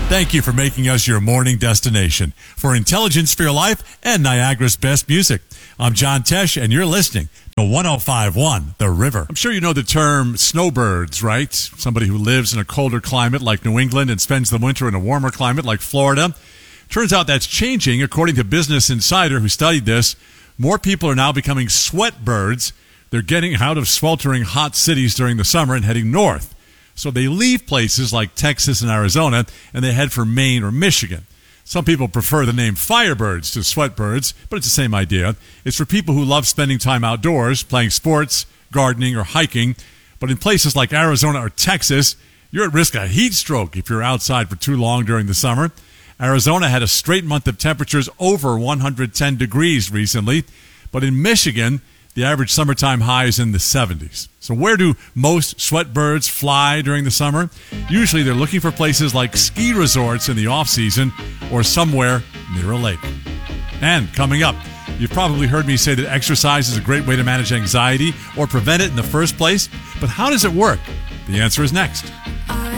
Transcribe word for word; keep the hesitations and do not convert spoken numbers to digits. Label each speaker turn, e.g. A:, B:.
A: Thank you for making us your morning destination for intelligence for your life and Niagara's best music. I'm John Tesh, and you're listening to one oh five point one The River. I'm sure you know the term snowbirds, right? Somebody who lives in a colder climate like New England and spends the winter in a warmer climate like Florida. Turns out that's changing. According to Business Insider, who studied this, more people are now becoming sweatbirds. They're getting out of sweltering hot cities during the summer and heading north. So they leave places like Texas and Arizona, and they head for Maine or Michigan. Some people prefer the name Firebirds to Sweatbirds, but it's the same idea. It's for people who love spending time outdoors, playing sports, gardening, or hiking. But in places like Arizona or Texas, you're at risk of heat stroke if you're outside for too long during the summer. Arizona had a straight month of temperatures over one hundred ten degrees recently, but in Michigan, the average summertime high is in the seventies. So where do most sweatbirds fly during the summer? Usually they're looking for places like ski resorts in the off-season or somewhere near a lake. And coming up, you've probably heard me say that exercise is a great way to manage anxiety or prevent it in the first place. But how does it work? The answer is next.